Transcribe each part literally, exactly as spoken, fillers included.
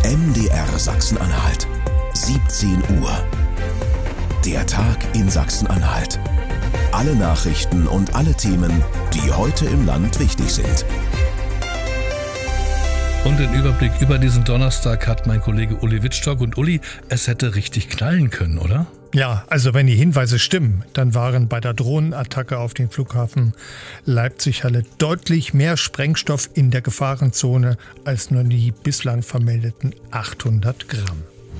M D R Sachsen-Anhalt, siebzehn Uhr. Der Tag in Sachsen-Anhalt. Alle Nachrichten und alle Themen, die heute im Land wichtig sind. Und den Überblick über diesen Donnerstag hat mein Kollege Uli Wittstock. Und Uli, es hätte richtig knallen können, oder? Ja, also wenn die Hinweise stimmen, dann waren bei der Drohnenattacke auf den Flughafen Leipzig-Halle deutlich mehr Sprengstoff in der Gefahrenzone als nur die bislang vermeldeten achthundert Gramm.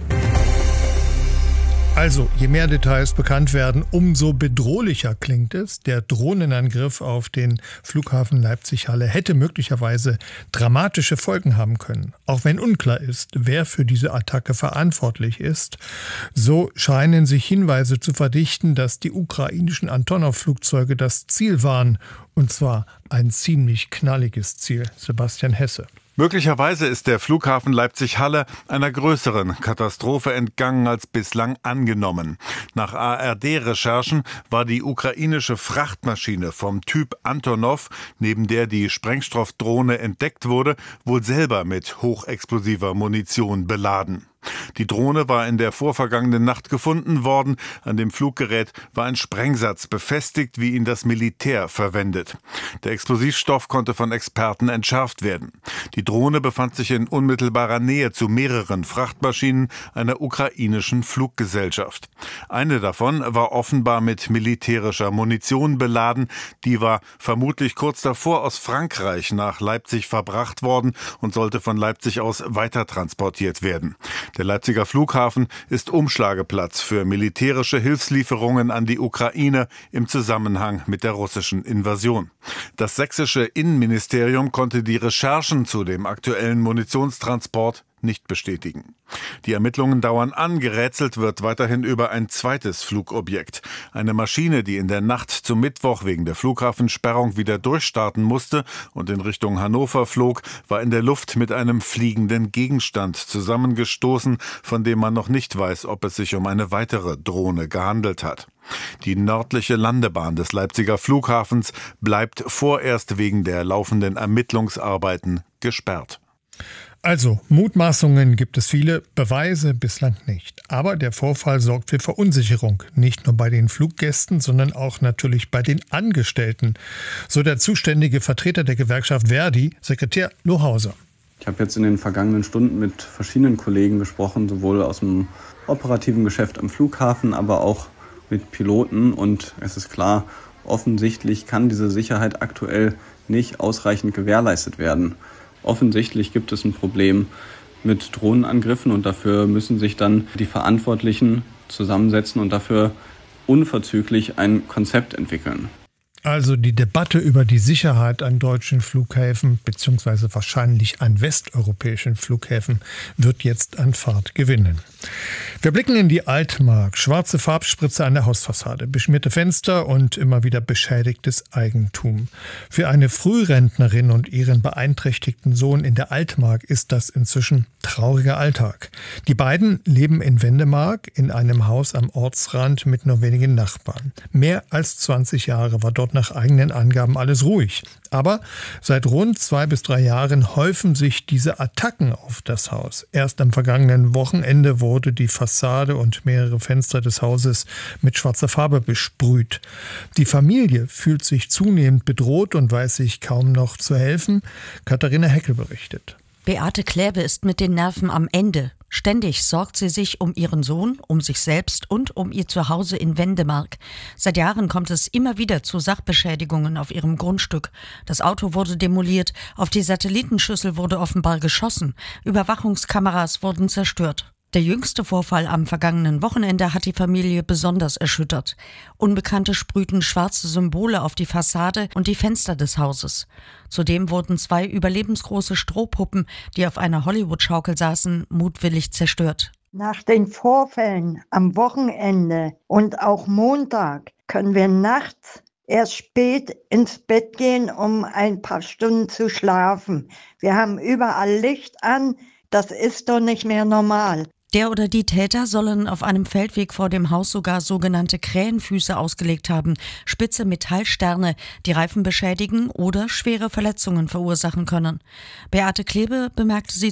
Also, je mehr Details bekannt werden, umso bedrohlicher klingt es. Der Drohnenangriff auf den Flughafen Leipzig-Halle hätte möglicherweise dramatische Folgen haben können. Auch wenn unklar ist, wer für diese Attacke verantwortlich ist, so scheinen sich Hinweise zu verdichten, dass die ukrainischen Antonov-Flugzeuge das Ziel waren. Und zwar ein ziemlich knalliges Ziel. Sebastian Hesse. Möglicherweise ist der Flughafen Leipzig-Halle einer größeren Katastrophe entgangen als bislang angenommen. Nach A R D-Recherchen war die ukrainische Frachtmaschine vom Typ Antonov, neben der die Sprengstoffdrohne entdeckt wurde, wohl selber mit hochexplosiver Munition beladen. Die Drohne war in der vorvergangenen Nacht gefunden worden. An dem Fluggerät war ein Sprengsatz befestigt, wie ihn das Militär verwendet. Der Explosivstoff konnte von Experten entschärft werden. Die Drohne befand sich in unmittelbarer Nähe zu mehreren Frachtmaschinen einer ukrainischen Fluggesellschaft. Eine davon war offenbar mit militärischer Munition beladen. Die war vermutlich kurz davor aus Frankreich nach Leipzig verbracht worden und sollte von Leipzig aus weitertransportiert werden. Der Leipziger Flughafen ist Umschlageplatz für militärische Hilfslieferungen an die Ukraine im Zusammenhang mit der russischen Invasion. Das sächsische Innenministerium konnte die Recherchen zu dem aktuellen Munitionstransport nicht bestätigen. Die Ermittlungen dauern an. Gerätselt wird weiterhin über ein zweites Flugobjekt. Eine Maschine, die in der Nacht zum Mittwoch wegen der Flughafensperrung wieder durchstarten musste und in Richtung Hannover flog, war in der Luft mit einem fliegenden Gegenstand zusammengestoßen, von dem man noch nicht weiß, ob es sich um eine weitere Drohne gehandelt hat. Die nördliche Landebahn des Leipziger Flughafens bleibt vorerst wegen der laufenden Ermittlungsarbeiten gesperrt. Also, Mutmaßungen gibt es viele, Beweise bislang nicht. Aber der Vorfall sorgt für Verunsicherung, nicht nur bei den Fluggästen, sondern auch natürlich bei den Angestellten. So der zuständige Vertreter der Gewerkschaft Verdi, Sekretär Lohauser. Ich habe jetzt in den vergangenen Stunden mit verschiedenen Kollegen gesprochen, sowohl aus dem operativen Geschäft am Flughafen, aber auch mit Piloten. Und es ist klar, offensichtlich kann diese Sicherheit aktuell nicht ausreichend gewährleistet werden. Offensichtlich gibt es ein Problem mit Drohnenangriffen und dafür müssen sich dann die Verantwortlichen zusammensetzen und dafür unverzüglich ein Konzept entwickeln. Also die Debatte über die Sicherheit an deutschen Flughäfen beziehungsweise wahrscheinlich an westeuropäischen Flughäfen wird jetzt an Fahrt gewinnen. Wir blicken in die Altmark. Schwarze Farbspritze an der Hausfassade, beschmierte Fenster und immer wieder beschädigtes Eigentum. Für eine Frührentnerin und ihren beeinträchtigten Sohn in der Altmark ist das inzwischen trauriger Alltag. Die beiden leben in Wendemark in einem Haus am Ortsrand mit nur wenigen Nachbarn. Mehr als zwanzig Jahre war dort nach eigenen Angaben alles ruhig. Aber seit rund zwei bis drei Jahren häufen sich diese Attacken auf das Haus. Erst am vergangenen Wochenende wurde die Fassade und mehrere Fenster des Hauses mit schwarzer Farbe besprüht. Die Familie fühlt sich zunehmend bedroht und weiß sich kaum noch zu helfen. Katharina Heckel berichtet. Beate Kläbe ist mit den Nerven am Ende. Ständig sorgt sie sich um ihren Sohn, um sich selbst und um ihr Zuhause in Wendemark. Seit Jahren kommt es immer wieder zu Sachbeschädigungen auf ihrem Grundstück. Das Auto wurde demoliert, auf die Satellitenschüssel wurde offenbar geschossen, Überwachungskameras wurden zerstört. Der jüngste Vorfall am vergangenen Wochenende hat die Familie besonders erschüttert. Unbekannte sprühten schwarze Symbole auf die Fassade und die Fenster des Hauses. Zudem wurden zwei überlebensgroße Strohpuppen, die auf einer Hollywood-Schaukel saßen, mutwillig zerstört. Nach den Vorfällen am Wochenende und auch Montag können wir nachts erst spät ins Bett gehen, um ein paar Stunden zu schlafen. Wir haben überall Licht an. Das ist doch nicht mehr normal. Der oder die Täter sollen auf einem Feldweg vor dem Haus sogar sogenannte Krähenfüße ausgelegt haben, spitze Metallsterne, die Reifen beschädigen oder schwere Verletzungen verursachen können. Beate Kläbe bemerkte sie